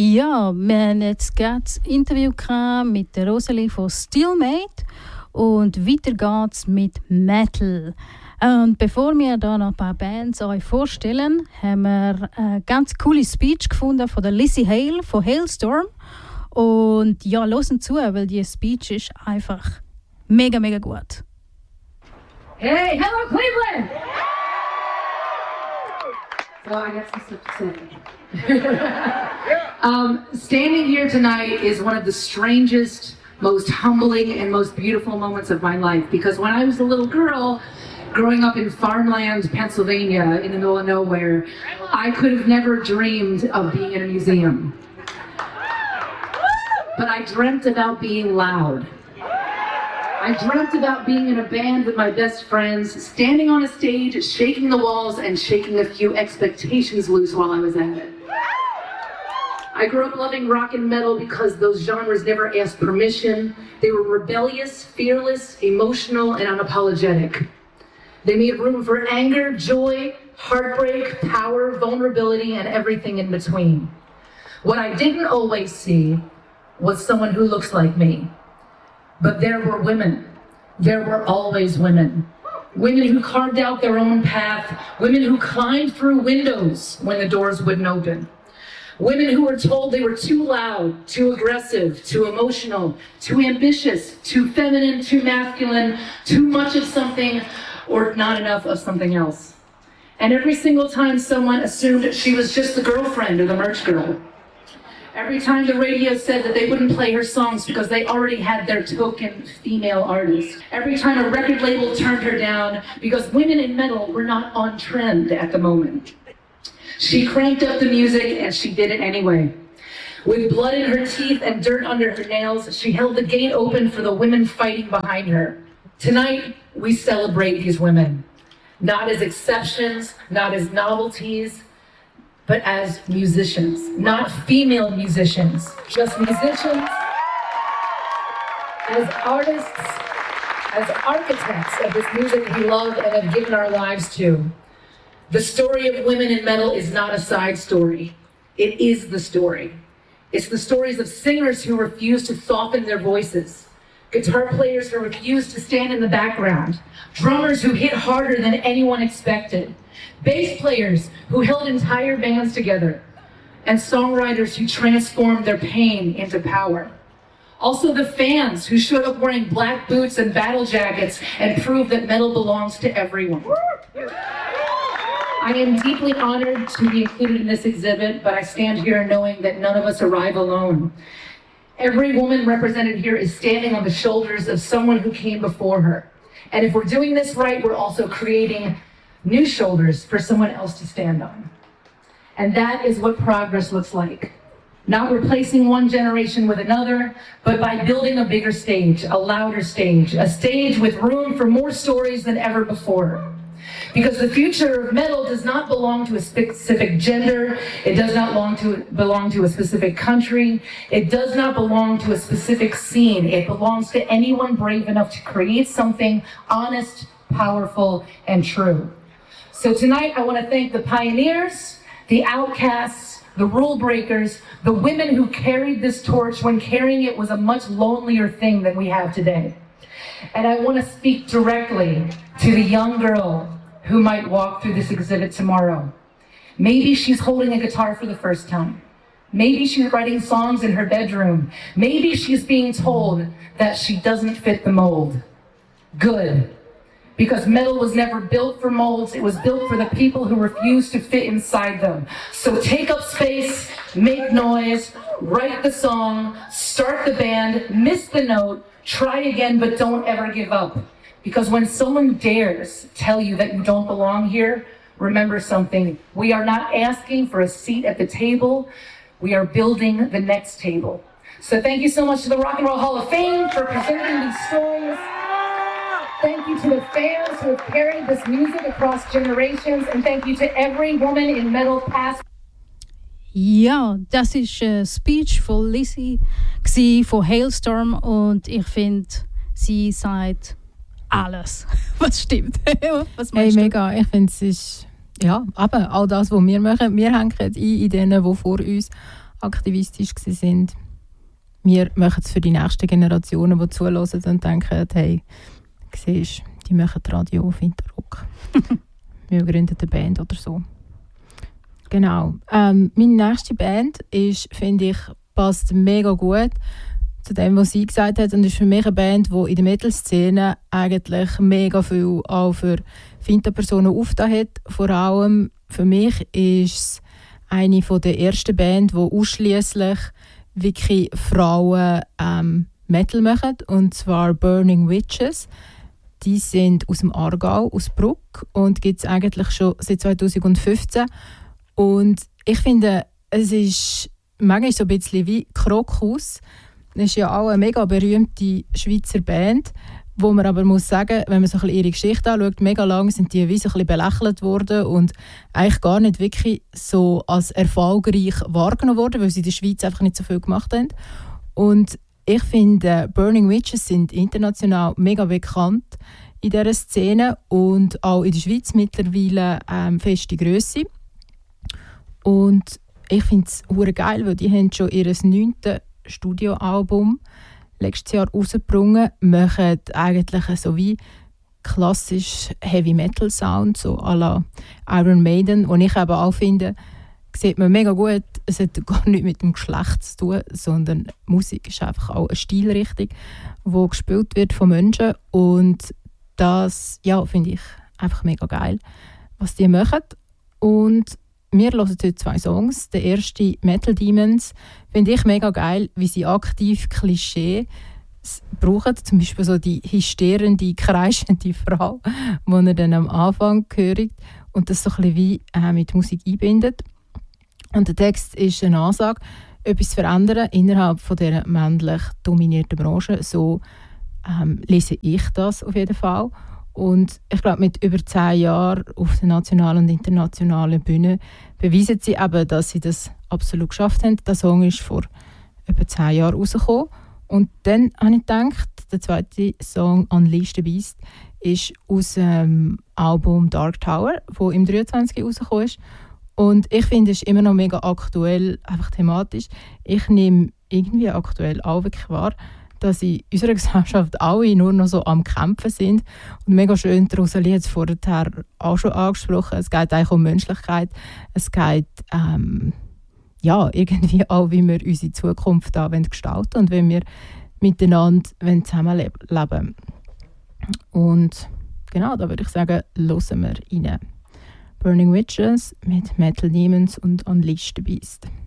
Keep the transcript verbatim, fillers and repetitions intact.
Ja, wir haben jetzt gerade das Interview mit der Rosalie von Steelmate und weiter geht's mit Metal. Und bevor wir da noch ein paar Bands euch vorstellen, haben wir eine ganz coole Speech gefunden von der Lizzie Hale von Hailstorm. Und ja, hören zu, weil die Speech ist einfach mega, mega gut. Hey, hello Cleveland! So I got some stuff to say. um, standing here tonight is one of the strangest, most humbling, and most beautiful moments of my life. Because when I was a little girl, growing up in farmland, Pennsylvania, in the middle of nowhere, I could have never dreamed of being in a museum. But I dreamt about being loud. I dreamt about being in a band with my best friends, standing on a stage, shaking the walls, and shaking a few expectations loose while I was at it. I grew up loving rock and metal because those genres never asked permission. They were rebellious, fearless, emotional, and unapologetic. They made room for anger, joy, heartbreak, power, vulnerability, and everything in between. What I didn't always see was someone who looks like me. But there were women. There were always women. Women who carved out their own path. Women who climbed through windows when the doors wouldn't open. Women who were told they were too loud, too aggressive, too emotional, too ambitious, too feminine, too masculine, too much of something, or not enough of something else. And every single time someone assumed she was just the girlfriend or the merch girl. Every time the radio said that they wouldn't play her songs because they already had their token female artist. Every time a record label turned her down because women in metal were not on trend at the moment. She cranked up the music and she did it anyway. With blood in her teeth and dirt under her nails, she held the gate open for the women fighting behind her. Tonight, we celebrate these women. Not as exceptions, not as novelties, but as musicians, not female musicians, just musicians, as artists, as architects of this music we love and have given our lives to. The story of women in metal is not a side story. It is the story. It's the stories of singers who refuse to soften their voices, guitar players who refuse to stand in the background, drummers who hit harder than anyone expected, bass players who held entire bands together, and songwriters who transformed their pain into power. Also the fans who showed up wearing black boots and battle jackets and proved that metal belongs to everyone. I am deeply honored to be included in this exhibit, but I stand here knowing that none of us arrive alone. Every woman represented here is standing on the shoulders of someone who came before her. And if we're doing this right, we're also creating new shoulders for someone else to stand on. And that is what progress looks like. Not replacing one generation with another, but by building a bigger stage, a louder stage, a stage with room for more stories than ever before. Because the future of metal does not belong to a specific gender, it does not belong to, belong to a specific country, it does not belong to a specific scene. It belongs to anyone brave enough to create something honest, powerful, and true. So tonight I want to thank the pioneers, the outcasts, the rule breakers, the women who carried this torch when carrying it was a much lonelier thing than we have today. And I want to speak directly to the young girl who might walk through this exhibit tomorrow. Maybe she's holding a guitar for the first time. Maybe she's writing songs in her bedroom. Maybe she's being told that she doesn't fit the mold. Good. Because metal was never built for molds, it was built for the people who refuse to fit inside them. So take up space, make noise, write the song, start the band, miss the note, try again, but don't ever give up. Because when someone dares tell you that you don't belong here, remember something. We are not asking for a seat at the table, we are building the next table. So thank you so much to the Rock and Roll Hall of Fame for presenting these stories. Thank you to the fans who have carried this music across generations, and thank you to every woman in metal past. Ja, das ist ein Speech von Lizzie von Hailstorm und ich finde, sie sagt alles, was stimmt. Was hey, mega, ich finde es ist, ja, aber all das, was wir machen, wir hängen ein in denen, die vor uns aktivistisch sind. Wir machen es für die nächsten Generationen, die zuhören und denken, hey, siehst, die machen Radio auf Interrock. Wir gründen eine Band oder so. Genau. Ähm, meine nächste Band ist, finde ich, passt mega gut zu dem, was sie gesagt hat. Und ist für mich eine Band, die in der Metal-Szene eigentlich mega viel auch für Finta-Personen aufgetan hat. Vor allem für mich ist es eine der ersten Bands, die ausschließlich wirklich Frauen ähm, Metal machen, und zwar Burning Witches. Die sind aus dem Aargau, aus Bruck, und gibt es eigentlich schon seit zwanzig fünfzehn. Und ich finde, es ist manchmal so ein bisschen wie Krokus. Das ist ja auch eine mega berühmte Schweizer Band, wo man aber muss sagen, wenn man so ein bisschen ihre Geschichte anschaut, mega lang sind die wie so ein bisschen belächelt worden und eigentlich gar nicht wirklich so als erfolgreich wahrgenommen worden, weil sie in der Schweiz einfach nicht so viel gemacht haben. Und ich finde, Burning Witches sind international mega bekannt in dieser Szene und auch in der Schweiz mittlerweile ähm, feste Grösse. Und ich finde es hure geil, weil die haben schon ihr neuntes Studioalbum letztes Jahr rausgebracht, machen eigentlich so wie klassisch Heavy Metal Sound, so à la Iron Maiden, und ich eben auch finde, sieht man mega gut, es hat gar nichts mit dem Geschlecht zu tun, sondern Musik ist einfach auch eine Stilrichtung, die gespielt wird von Menschen, und das, ja, finde ich einfach mega geil, was die machen. Und wir hören heute zwei Songs. Der erste, Metal Demons, finde ich mega geil, wie sie aktiv Klischee brauchen. Zum Beispiel so die hysterende, kreischende Frau, die er dann am Anfang hört und das so ein bisschen wie äh, mit Musik einbindet. Und der Text ist eine Ansage, etwas zu verändern innerhalb von dieser männlich dominierten Branche. So ähm, lese ich das auf jeden Fall. Und ich glaube, mit über zehn Jahren auf der nationalen und internationalen Bühne beweisen sie eben, dass sie das absolut geschafft haben. Der Song ist vor etwa zehn Jahren rausgekommen. Und dann habe ich gedacht, der zweite Song, Unleash the Beast, ist aus dem Album Dark Tower, das im dreiundzwanzig rausgekommen ist. Und ich finde, es ist immer noch mega aktuell, einfach thematisch. Ich nehme irgendwie aktuell auch wirklich wahr, dass in unserer Gesellschaft alle nur noch so am Kämpfen sind. Und mega schön, Rosalie hat es vorher auch schon angesprochen, es geht eigentlich um Menschlichkeit. Es geht ähm, ja, irgendwie auch, wie wir unsere Zukunft da gestalten und wenn wir miteinander zusammenleben wollen. Und genau, da würde ich sagen, hören wir rein. Burning Witches mit Metal Demons und Unleash the Beast.